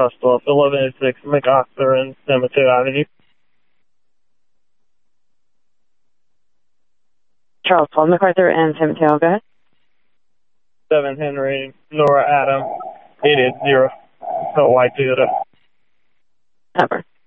Charles 12, 1106 MacArthur and Cemetery Avenue. Charles 12, MacArthur and San Mateo, go ahead. 7 Henry, Nora Adam, 880, white Toyota. Over.